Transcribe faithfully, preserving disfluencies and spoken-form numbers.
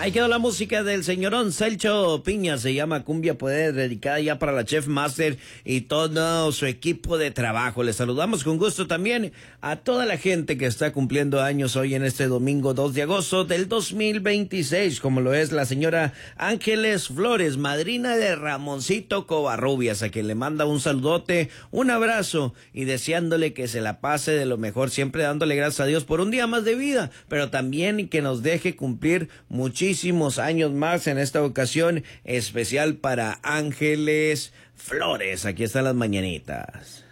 Ahí quedó la música del señorón Celcho Piña, se llama Cumbia Poder, dedicada ya para la Chef Master y todo su equipo de trabajo. Les saludamos con gusto también a toda la gente que está cumpliendo años hoy en este domingo dos de agosto del dos mil veintiséis, como lo es la señora Ángeles Flores, madrina de Ramoncito Covarrubias, a quien le manda un saludote, un abrazo y deseándole que se la pase de lo mejor, siempre dándole gracias a Dios por un día más de vida, pero también que nos deje cumplir muchísimo muchísimos años más en esta ocasión especial para Ángeles Flores. Aquí están las mañanitas.